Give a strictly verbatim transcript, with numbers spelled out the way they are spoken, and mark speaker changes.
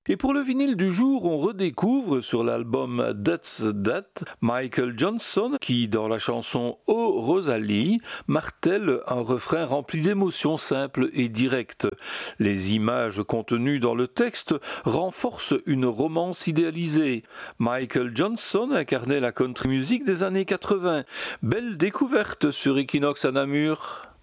Speaker 1: Et pour le vinyle du jour, on redécouvre sur l'album That's That Michael Johnson qui, dans la chanson Oh Rosalie, martèle un refrain rempli d'émotions simples et directes. Les images contenues dans le texte renforcent une romance idéalisée. Michael Johnson incarnait la country music des années quatre-vingts. Belle découverte sur Equinox à Namur.